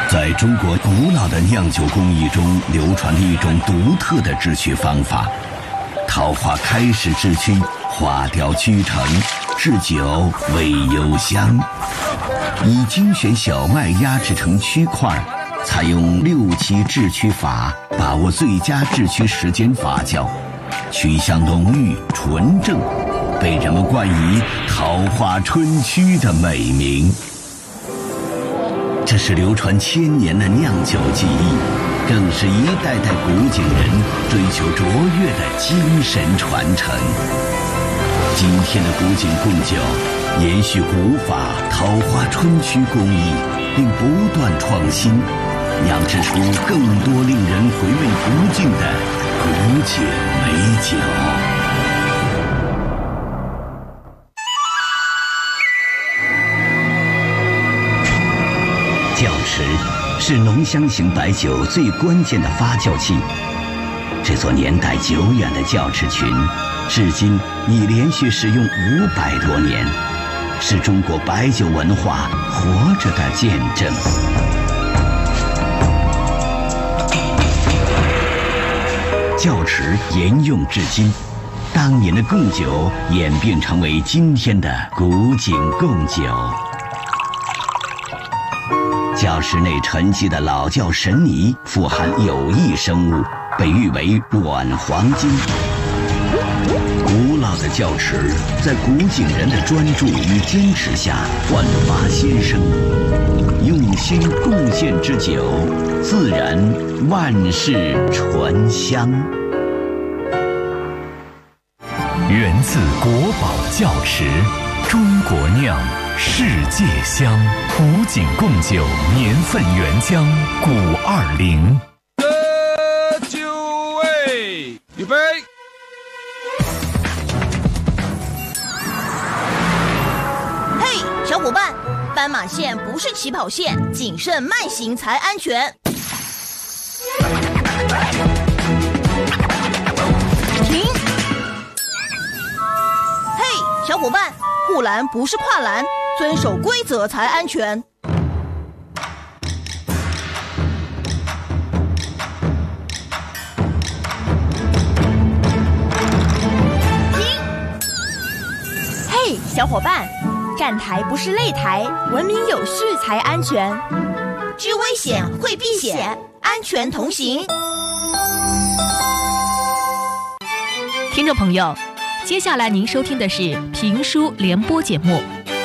在中国古老的酿酒工艺中流传着一种独特的制曲方法。桃花开时制曲，花雕曲成，制酒味幽香。以精选小麦压制成曲块，采用6期制曲法，把握最佳制曲时间发酵，曲香浓郁纯正，被人们冠以桃花春曲的美名。这是流传1000年的酿酒技艺，更是一代代古井人追求卓越的精神传承。今天的古井贡酒延续古法桃花春曲工艺，并不断创新，酿制出更多令人回味不尽的古井美酒。窖池是浓香型白酒最关键的发酵器。这座年代久远的窖池群，至今已连续使用500多年，是中国白酒文化活着的见证。窖池沿用至今，当年的贡酒演变成为今天的古井贡酒。窖池内沉积的老窖神泥富含有益生物，被誉为软黄金。古老的窖池在古井人的专注与坚持下焕发新生，用心贡献之酒，自然万世醇香。 源自国宝窖池，中国酿，世界香。古井贡酒年份原浆古20。 酒味，预备。 嘿，小伙伴，斑马线不是起跑线，谨慎慢行才安全。停！嘿，小伙伴，护栏不是跨栏，遵守规则才安全。停！ 嘿，小伙伴，站台不是擂台，文明有序才安全。 知危险，会避险，安全同行。 听众朋友，接下来您收听的是评书联播节目。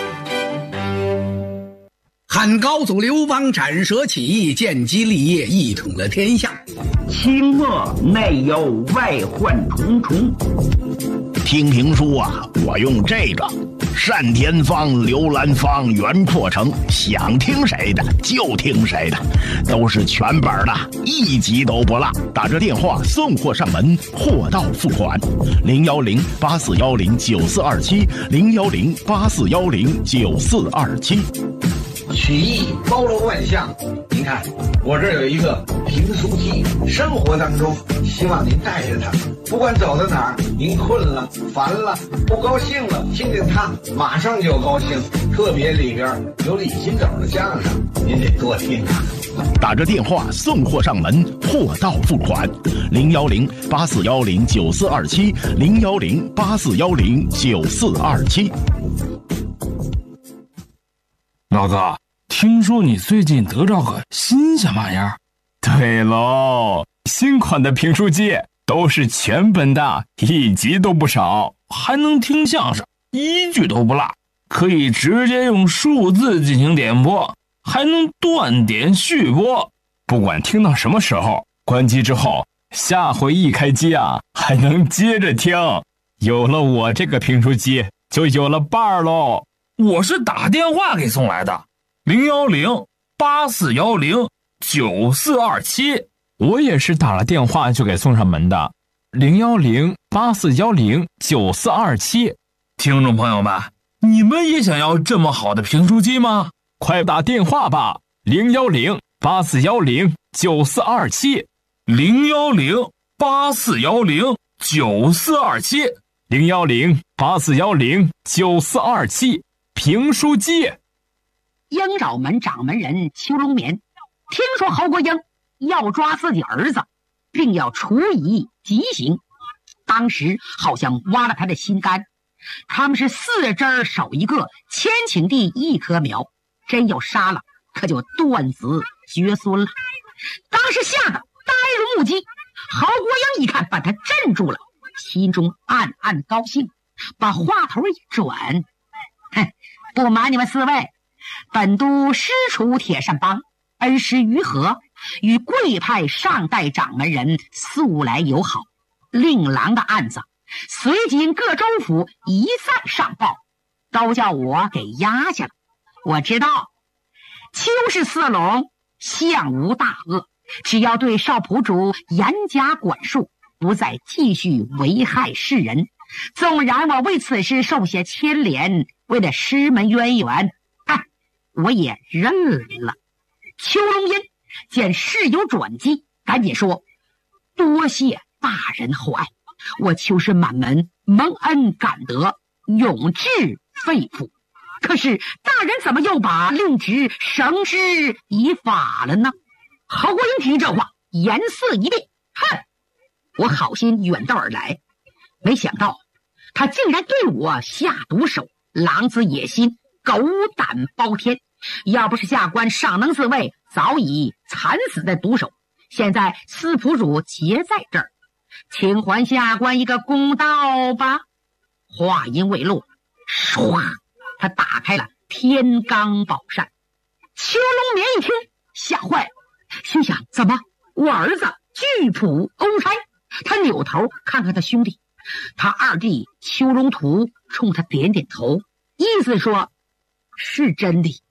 汉高祖刘邦斩蛇起义，建基立业，一统了天下。 清末内忧外患重重。 听评书啊，我用这个单田芳、刘兰芳、袁阔成，想听谁的就听谁的，都是全本的，一集都不落。打着电话送货上门，货到付款。010-8410-9427，010-8410-9427。 曲艺包罗万象，您看我这儿有一个评书机，生活当中希望您带着它，不管走到哪儿，您困了、烦了、不高兴了，听听它马上就高兴。特别里边有李金斗的相声，您得多听啊。 打着电话送货上门，货到付款。010-8410-9427，010-8410-9427。 老哥，听说你最近得着个新鲜玩意儿？ 对喽，新款的评书机都是全本的，一集都不少， 还能听相声，一句都不落，可以直接用数字进行点播，还能断点续播。 不管听到什么时候，关机之后，下回一开机啊，还能接着听。有了我这个评书机，就有了伴儿喽。 我是打电话给送来的，010-8410-9427。 我也是打了电话就给送上门的，010-8410-9427。 听众朋友们，你们也想要这么好的评书机吗？ 快打电话吧，010-8410-9427。 010-8410-9427。 010-8410-9427。评书机。 鹰爪门掌门人邱龙眠听说侯国英要抓自己儿子，并要处以极刑，当时好像挖了他的心肝。他们是4枝手一个，千顷地一棵苗，真要杀了，可就断子绝孙了。当时吓得呆如木鸡。侯国英一看把他镇住了，心中暗暗高兴，把话头一转：不瞒你们4位，本都师出铁扇帮，恩师于和与贵派上代掌门人素来友好，令郎的案子随今各州府一再上报，都叫我给压下了。我知道邱氏4龙相无大恶，只要对少仆主严加管束，不再继续危害世人。纵然我为此事受些牵连，为了师门渊源，我也认了。邱龙阴见事有转机，赶紧说：多谢大人厚爱，我邱氏满门蒙恩感德，永志肺腑。可是大人怎么又把令侄绳之以法了呢？侯国英听这话，颜色一变，我好心远道而来，没想到他竟然对我下毒手，狼子野心，狗胆包天。要不是下官尚能自卫，早已惨死在毒手。现在司仆主结在这儿，请还下官一个公道吧。话音未落，唰，他打开了天罡宝扇。邱龙眠一听吓坏了，心想：怎么我儿子拒捕欧差？他扭头看看他兄弟，他二弟邱龙图冲他点点头，意思说是真的。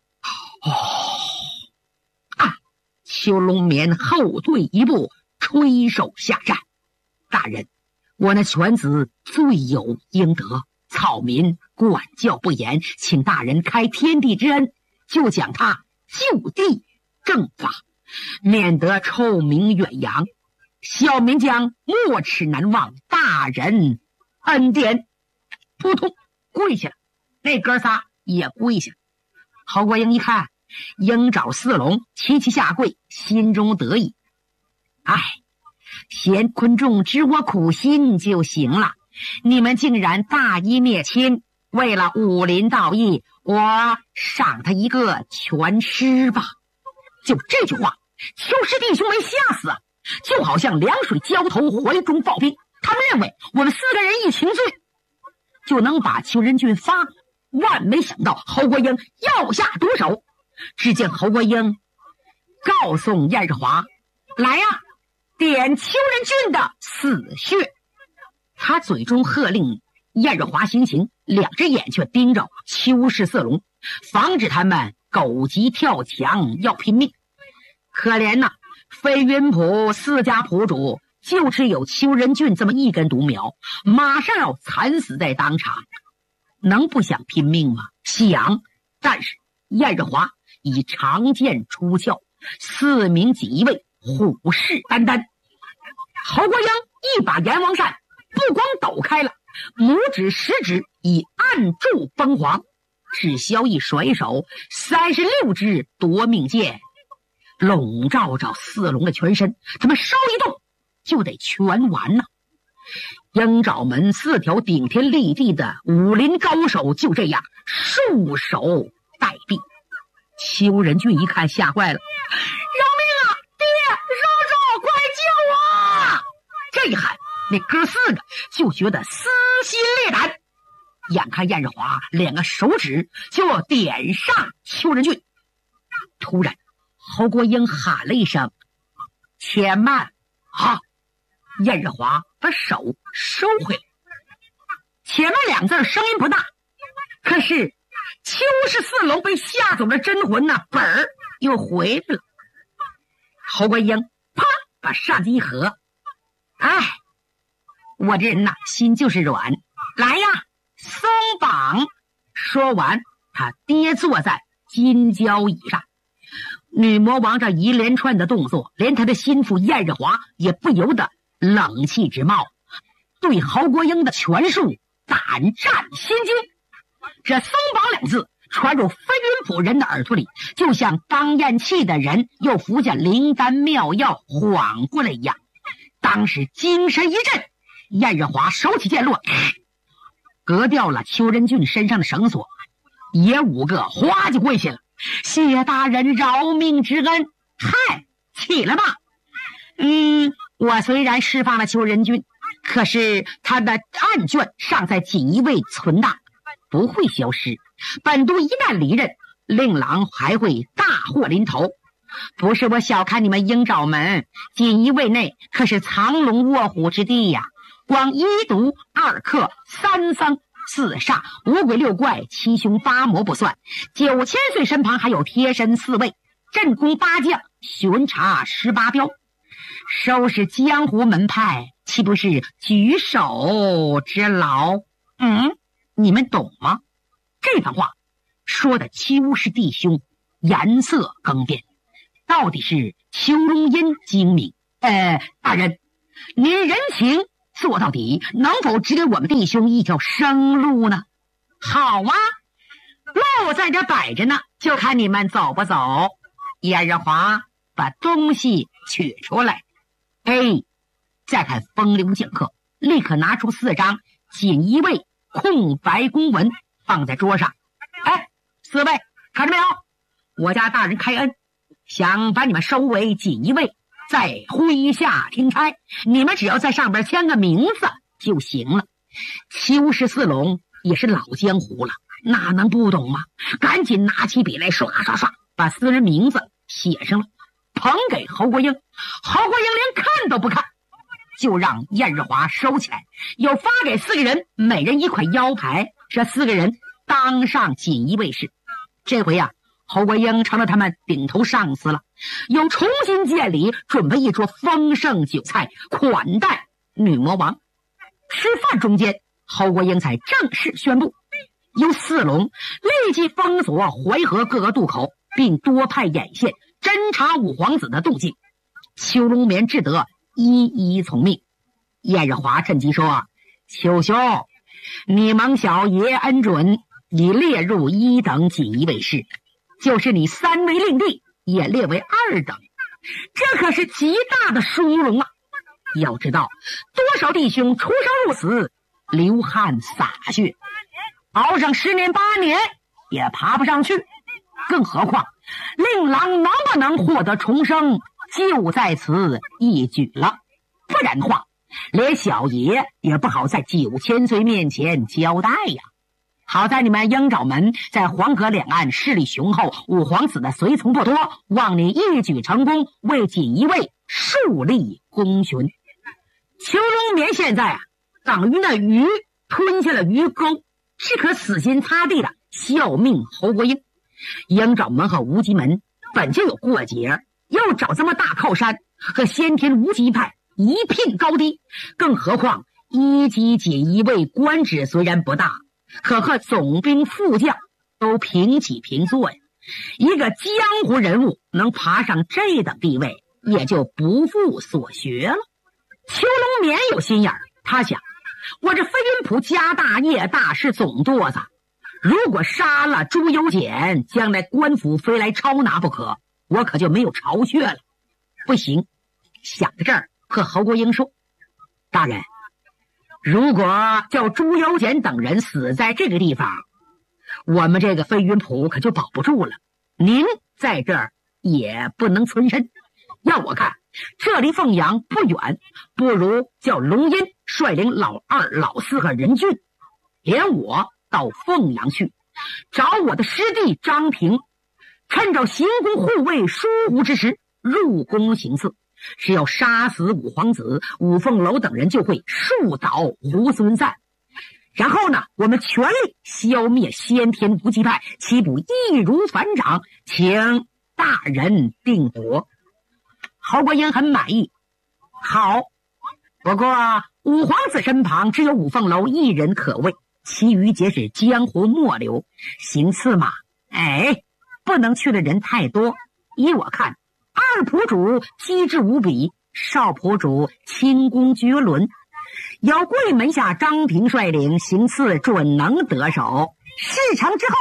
邱龙眠后退一步，垂手下战：大人，我那犬子罪有应得，草民管教不严，请大人开天地之恩，就将他就地正法，免得臭名远扬。小民将没齿难忘大人恩典。扑通跪下了，那哥仨也跪下了。侯国英一看鹰爪4龙齐齐下跪，心中得意：贤昆仲知我苦心就行了，你们竟然大义灭亲，为了武林道义，我赏他一个全尸吧。就这句话，邱氏弟兄没吓死啊，就好像凉水浇头，怀中抱冰。他们认为我们4个人一情罪，就能把邱仁俊发。万没想到侯国英要下毒手，只见侯国英告诉燕日华：来呀，点邱仁俊的死穴。他嘴中喝令燕日华行刑，2只眼却盯着邱氏4龙，防止他们狗急跳墙要拼命。可怜呐，飞云浦4家仆主就只有邱仁俊这么一根独苗，马上要惨死在当场，能不想拼命吗？想，但是燕日华以长剑出鞘，4名锦衣卫虎视眈眈。侯国英一把阎王扇不光抖开了，拇指食指已按住崩簧，只消一甩手，36支夺命剑笼罩着4龙的全身，他们稍一动就得全完呐。鹰爪门4条顶天立地的武林高手就这样束手待毙。邱仁俊一看吓坏了：饶命啊，爹，叔叔快救我！这一喊，那哥4个就觉得撕心裂胆。眼看燕日华2个手指就要点上邱仁俊，突然侯国英喊了一声：且慢！燕日华把手收回来。且慢2字声音不大，可是邱氏4龙被吓走了真魂呐，本儿又回来了。侯国英啪把扇子一合：我这人呐，心就是软，来呀，松绑！说完，他跌坐在金交椅上。女魔王这一连串的动作，连他的心腹燕日华也不由得冷气直冒，对侯国英的拳术胆战心惊。这松绑2字传入飞云浦人的耳朵里，就像刚咽气的人又服下灵丹妙药缓过来一样。当时精神一振，燕日华手起剑落，割掉了邱仁俊身上的绳索，爷5个哗就跪下了，谢大人饶命之恩。嗨，起来吧。我虽然释放了邱仁俊，可是他的案卷尚在锦衣卫存档，不会消失。本督一旦离任，令郎还会大祸临头。不是我小看你们鹰爪门，锦衣卫内可是藏龙卧虎之地呀！光1毒2克3僧4煞5鬼6怪7凶8魔不算，9000岁身旁还有贴身4卫，镇宫8将，巡查18标。收拾江湖门派，岂不是举手之劳？你们懂吗？这番话说的邱氏弟兄颜色更变，到底是邱龙阴精明。大人，您人情做到底，能否指给我们弟兄一条生路呢？好啊，路在这摆着呢，就看你们走不走。燕日华把东西取出来，再看风流剑客，立刻拿出4张锦衣卫空白公文放在桌上。4位看着没有？我家大人开恩，想把你们收为锦衣卫，再麾下听差，你们只要在上边签个名字就行了。邱氏4龙也是老江湖了，哪能不懂吗？赶紧拿起笔来，刷刷刷把4人名字写上了，捧给侯国英。侯国英连看都不看，就让燕日华收起来，又发给4个人每人1块腰牌。这4个人当上锦衣卫士。这回侯国英成了他们顶头上司了，又重新建立，准备一桌丰盛酒菜款待女魔王。吃饭中间，侯国英才正式宣布，由4龙立即封锁淮河各个渡口，并多派眼线侦查5皇子的动静。邱龙眠只得一一从命。燕日华趁机说：邱兄，你蒙小爷恩准，已列入1等锦衣卫士，就是你3位令弟也列为2等，这可是极大的殊荣啊！要知道多少弟兄出生入死，流汗洒血，熬上10年8年也爬不上去，更何况令郎能不能获得重生，就在此一举了。不然的话，连小爷也不好在9000岁面前交代呀。好在你们鹰爪门在黄河两岸势力雄厚，5皇子的随从不多，望你一举成功，为锦衣卫树立功勋。邱龙眠现在等于那鱼吞下了鱼钩，是可死心塌地的效命侯国英。鹰爪门和无极门本就有过节，又找这么大靠山，和先天无极派一拼高低，更何况1级锦衣卫官职虽然不大，可和总兵副将都平起平坐呀。一个江湖人物能爬上这等地位，也就不负所学了。邱龙眠有心眼儿，他想，我这飞云浦家大业大是总舵子，如果杀了朱由检，将来官府非来抄拿不可，我可就没有巢穴了。不行，想到这儿，和侯国英说：大人，如果叫朱由检等人死在这个地方，我们这个飞云浦可就保不住了，您在这儿也不能存身。要我看，这离凤阳不远，不如叫龙阴率领老2、老4和任俊，连我到凤阳去，找我的师弟张平，趁着行宫护卫疏忽之时入宫行刺，只要杀死5皇子，五凤楼等人就会树倒猢狲散。然后呢，我们全力消灭先天无极派，岂不易如反掌？请大人定夺。侯国英很满意。好，不过5皇子身旁只有五凤楼1人可畏，其余皆是江湖末流，行刺嘛，不能去的人太多。依我看，2仆主机智无比，少仆主轻功绝伦，有贵门下张平率领行刺，准能得手。事成之后，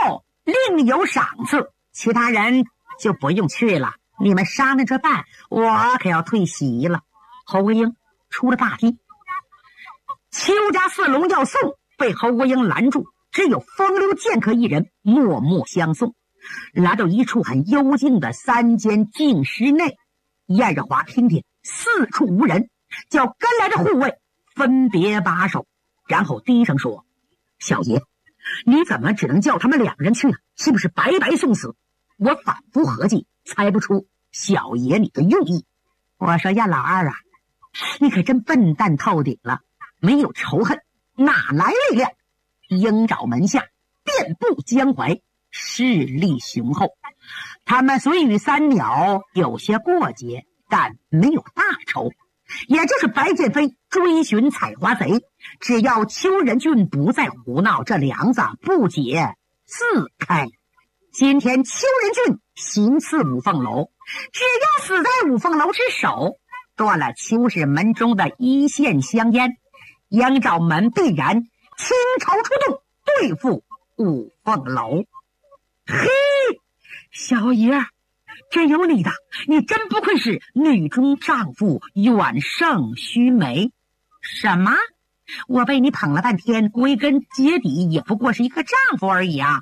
另有赏赐，其他人就不用去了。你们商量着办，我可要退席了。侯国英出了大厅，邱家四龙要送，被侯国英拦住，只有风流剑客一人默默相送。来到一处很幽静的3间净室内，燕日华听见四处无人，叫跟来的护卫分别把守，然后低声说：“小爷，你怎么只能叫他们2人去呢？是不是白白送死？”我反复合计，猜不出小爷你的用意。我说：“燕老二啊，你可真笨蛋透顶了，没有仇恨哪来力量？”鹰爪门下遍布江淮，势力雄厚。他们虽与三鸟有些过节，但没有大仇。也就是白剑飞追寻采花贼，只要邱仁俊不再胡闹，这梁子不解自开。今天邱仁俊行刺五凤楼，只要死在五凤楼之手，断了邱氏门中的一线香烟，鹰爪门必然倾巢出动，对付五凤楼。嘿，小爷，真有你的，你真不愧是女中丈夫，远胜须眉。什么？我被你捧了半天，归根结底也不过是一个丈夫而已啊！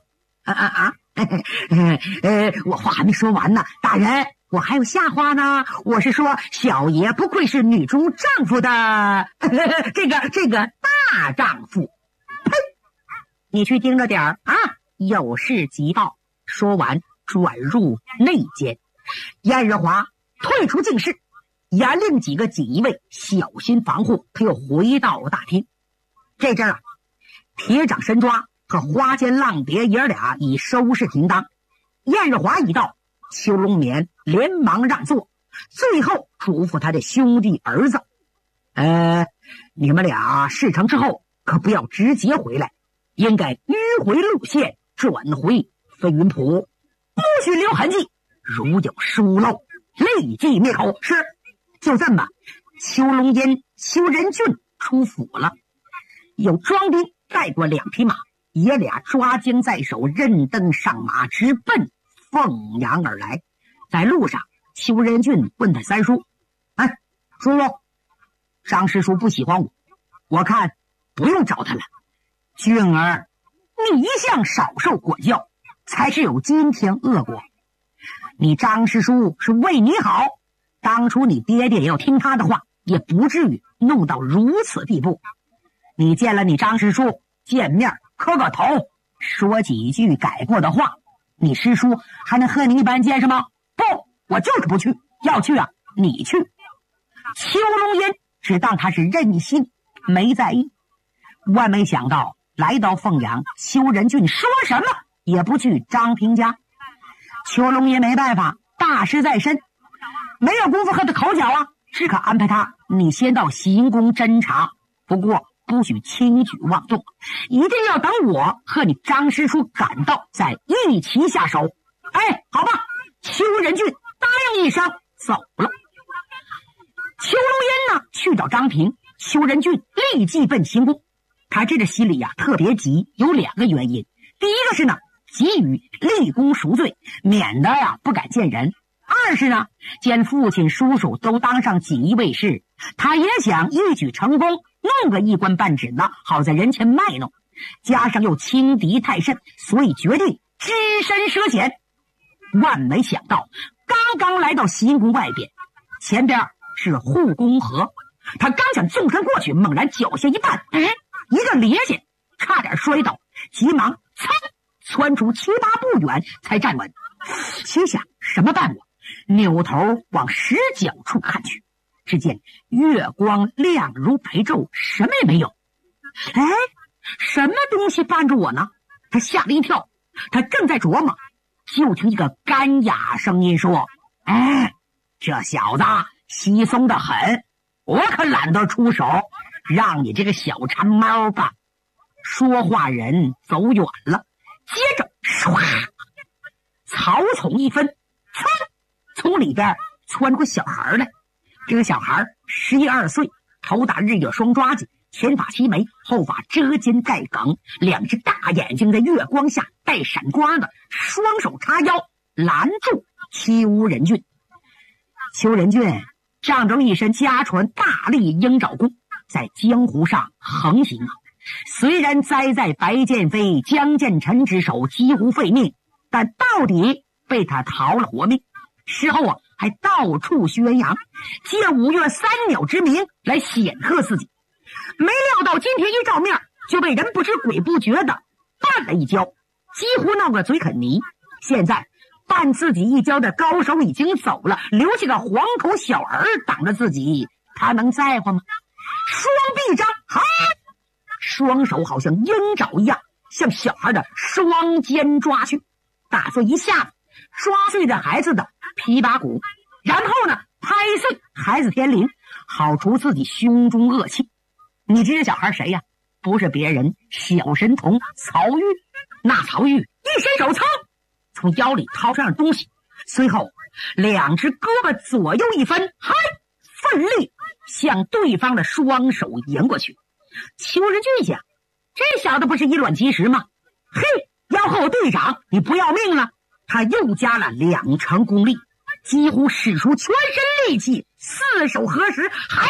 我话还没说完呢，大人，我还有下话呢。我是说，小爷不愧是女中丈夫的这个大丈夫。呸！你去盯着点儿啊，有事急报。说完，转入内间。燕日华退出净室，严令几个锦衣卫小心防护。他又回到大厅。这阵啊，铁掌神抓和花间浪蝶爷俩已收拾停当。燕日华一到，邱龙眠连忙让座，最后嘱咐他的兄弟儿子：“你们俩事成之后，可不要直接回来，应该迂回路线，转回飞云浦，不许留痕迹。如有疏漏，立即灭口。”是。就这么，邱龙烟、邱仁俊出府了，有庄兵带过2匹马，爷俩抓经在手，任登上马，直奔凤阳而来。在路上，邱仁俊问他三叔：“叔叔，张师叔不喜欢我，我看不用找他了。俊儿，你一向少受管教，才是有今天恶果。你张师叔是为你好，当初你爹爹要听他的话，也不至于弄到如此地步。你见了你张师叔，见面磕个头，说几句改过的话，你师叔还能和你一般见识吗？不，我就是不去。要去啊，你去。”邱龙烟只当他是任性，没在意。万没想到来到凤阳，邱仁俊说什么也不去张平家。邱龙烟没办法，大事在身，没有功夫和他口角啊，只可安排他：“你先到行宫侦查，不过不许轻举妄动，一定要等我和你张师叔赶到，再一起下手。”好吧。邱仁俊答应一声，走了。邱龙烟呢，去找张平，邱仁俊立即奔行宫。他这心里特别急，有2个原因。第一个是呢，急于立功赎罪，免得不敢见人；二是呢，见父亲叔叔都当上锦衣卫士，他也想一举成功，弄个一官半职呢，好在人前卖弄。加上又轻敌太甚，所以决定只身涉险。万没想到，刚刚来到行宫外边，前边是护宫河，他刚想纵身过去，猛然脚下一绊，一个趔趄，差点摔倒，急忙窜出7、8步远才站稳。心想什么办我？扭头往石角处看去，只见月光亮如白昼，什么也没有。什么东西绊住我呢？他吓了一跳，他正在琢磨，就听一个干哑声音说：“这小子稀松得很，我可懒得出手，让你这个小馋猫吧。”说话人走远了，接着唰，草丛一分，从里边窜出个小孩来。这个小孩11、12岁，头打日月双抓髻， 前发齐眉，后发遮肩盖梗，两只大眼睛在月光下带闪光的，双手叉腰拦住邱仁俊。邱仁俊仗着一身家传大力鹰爪功，在江湖上横行啊。虽然栽在白剑飞、江建成之手，几乎废命，但到底被他逃了活命。事后啊，还到处宣扬，借5月3鸟之名来显赫自己。没料到今天一照面，就被人不知鬼不觉的绊了一跤，几乎闹个嘴啃泥。现在绊自己一跤的高手已经走了，留下个黄口小儿挡着自己，他能在乎吗？双臂张，嗨！双手好像鹰爪一样，向小孩的双肩抓去，打算一下子抓碎这孩子的琵琶骨，然后呢，拍碎孩子天灵，好除自己胸中恶气。你知道小孩谁呀？不是别人，小神童曹玉。那曹玉一伸手，噌，从腰里掏出样东西，随后两只胳膊左右一分，嗨，奋力向对方的双手迎过去。邱仁俊想，这小子不是以卵击石吗？嘿，要和我对掌，你不要命了？他又加了2成功力，几乎使出全身力气，四手合十，还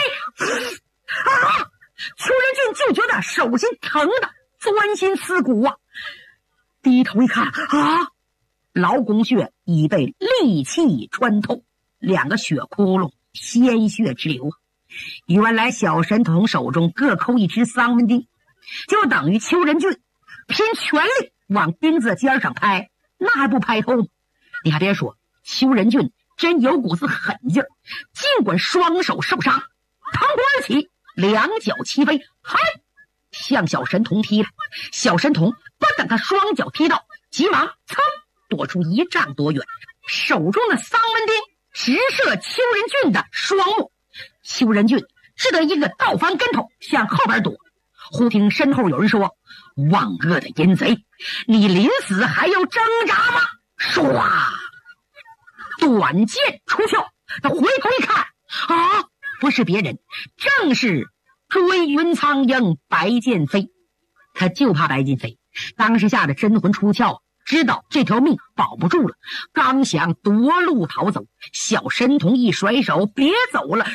邱仁俊就觉得手心疼的钻心刺骨啊！低头一看啊，劳宫穴已被利器穿透，2个血窟窿，鲜血直流。原来小神童手中各扣一只丧文钉，就等于邱仁俊拼全力往钉子尖上拍，那还不拍透吗？你还别说，邱仁俊真有股子狠劲儿，尽管双手受伤，腾空而起，2脚齐飞，嗨，向小神童踢来。小神童不等他双脚踢到，急忙噌躲出1丈多远，手中的丧文钉直射邱仁俊的双目。邱仁俊只得一个倒翻跟头向后边躲，忽听身后有人说：“万恶的淫贼，你临死还要挣扎吗？”唰，短剑出鞘，他回头一看，啊，不是别人，正是追云苍鹰白剑飞。他就怕白剑飞当时吓得真魂出窍，知道这条命保不住了，刚想夺路逃走，小神童一甩手，别走了，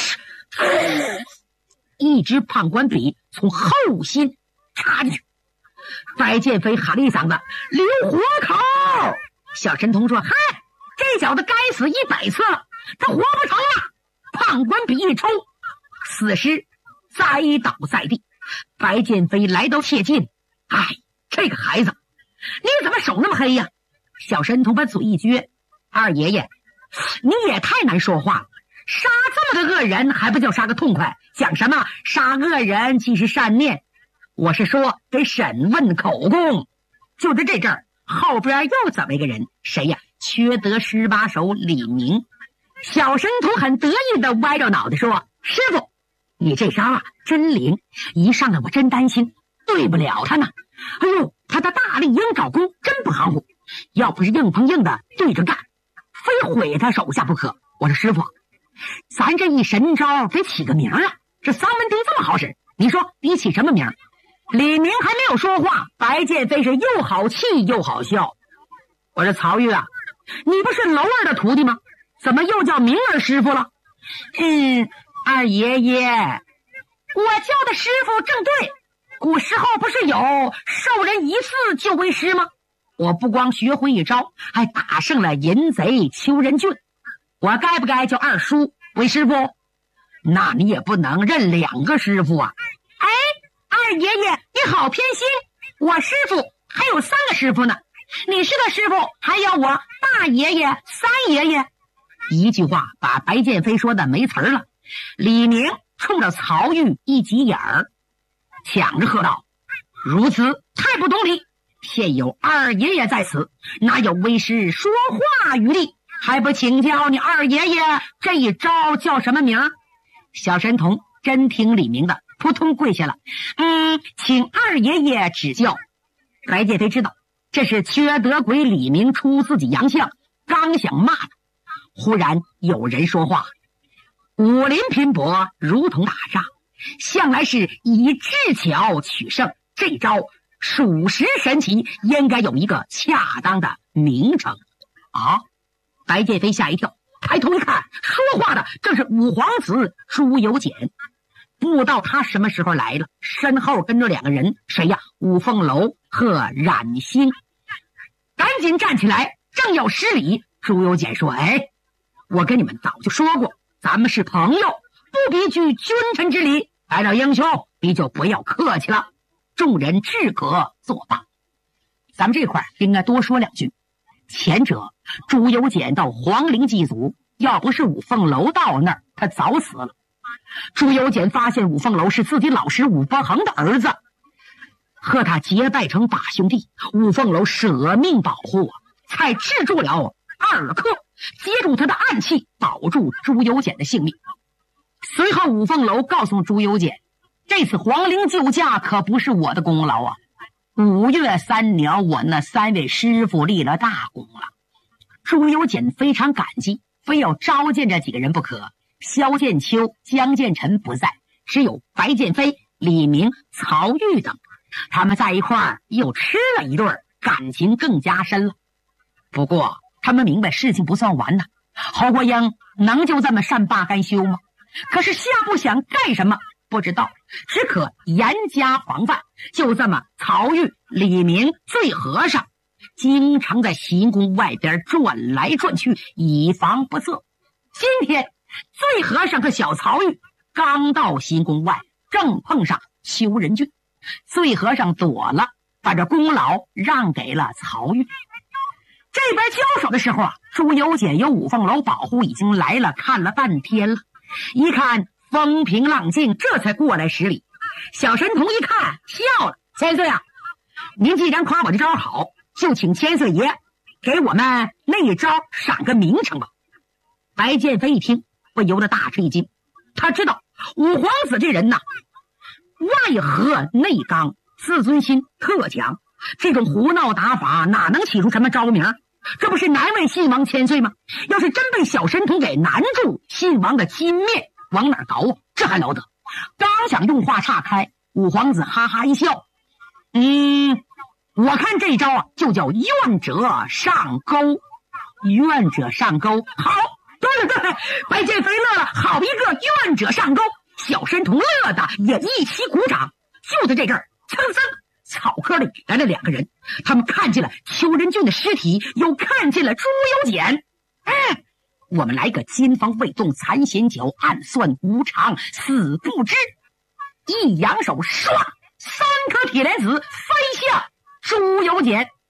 一支判官笔从后心插进去。白剑飞喊了一嗓子：“留活口！”小神童说：“嗨，这小子该死100次了，他活不成了。”判官笔一抽，死尸栽倒在地。白剑飞来到切近，哎，这个孩子，你怎么手那么黑呀？小神童把嘴一撅：“二爷爷，你也太难说话了，杀这么个恶人还不叫杀个痛快？讲什么杀恶人即是善念？我是说给审问口供。”就在这阵儿，后边又怎么一个人？谁呀？缺德18手李明。小神童很得意的歪着脑袋说：“师傅，你这招啊真灵，一上来我真担心对不了他呢。哎呦，他的大力鹰爪功真不含糊，要不是硬碰硬的对着干，非毁他手下不可。我说师傅，咱这一神招得起个名啊，这丧文钉这么好使，你说你起什么名？”李明还没有说话，白剑飞是又好气又好笑。我说曹玉啊，你不是娄儿的徒弟吗？怎么又叫明儿师傅了？二爷爷，我叫的师傅正对。古时候不是有授人一次就为师吗？我不光学会一招，还打胜了淫贼邱仁俊，我该不该叫二叔为师傅？那你也不能认2个师傅啊。哎，二爷爷你好偏心，我师傅还有3个师傅呢，你是个师傅还要我大爷爷三爷爷？一句话把白剑飞说的没词儿了。李明冲着曹玉一挤眼儿，抢着喝道：“如此太不懂礼，现有二爷爷在此，哪有为师说话余地？还不请教你二爷爷这一招叫什么名？”小神童真听李明的，扑通跪下了：“请二爷爷指教。”白剑飞知道这是缺德鬼李明出自己洋相，刚想骂他，忽然有人说话：“武林拼搏如同打仗， 向来是以智巧取胜，这招属实神奇，应该有一个恰当的名称啊！白剑飞吓一跳，抬头一看，说话的正是五皇子朱由检。不知道他什么时候来了，身后跟着2个人，谁呀？五凤楼和冉星。赶紧站起来，正要施礼，朱由检说：“哎，我跟你们早就说过，咱们是朋友，不必拘君臣之礼。来了英雄，你就不要客气了。”众人至可作罢。咱们这块应该多说2句。前者朱由检到皇陵祭祖，要不是五凤楼到那儿，他早死了。朱由检发现五凤楼是自己老师武伯衡的儿子，和他结拜成把兄弟，五凤楼舍命保护才制住了2克，接住他的暗器，保住朱由检的性命。随后五凤楼告诉朱由检，这次皇陵救驾可不是我的功劳啊，5月3鸟我那3位师傅立了大功了。朱由检非常感激，非要召见这几个人不可。萧剑秋、江建臣不在，只有白剑飞、李明、曹玉等，他们在一块儿又吃了一顿，感情更加深了。不过他们明白事情不算完呢，侯国英能就这么善罢甘休吗？可是下步想干什么不知道，只可严加防范。就这么，曹玉、李明、醉和尚经常在行宫外边转来转去，以防不测。今天醉和尚和小曹玉刚到行宫外，正碰上邱仁俊。醉和尚躲了，把这功劳让给了曹玉。这边交手的时候啊，朱由检有五凤楼保护，已经来了，看了半天了，一看风平浪静，这才过来施礼。小神童一看笑了：“千岁啊，您既然夸我这招好，就请千岁爷给我们那一招赏个名称吧。”白剑飞一听，不由得大吃一惊。他知道五皇子这人呐，外和内刚，自尊心特强，这种胡闹打法哪能起出什么招名？这不是难为信王千岁吗？要是真被小神童给难住，信王的金面往哪搞啊？这还了得！刚想用话岔开，五皇子哈哈一笑：“我看这招啊，就叫愿者上钩。愿者上钩，好，对了，白剑飞乐了，好一个愿者上钩！”小神童乐的也一起鼓掌。就在这阵儿，噌噌，草坑里来了2个人，他们看见了邱仁俊的尸体，又看见了朱由检。我们来个金方未动残险脚，暗算无常死不知。一扬手，唰，3颗铁莲子飞向朱由检。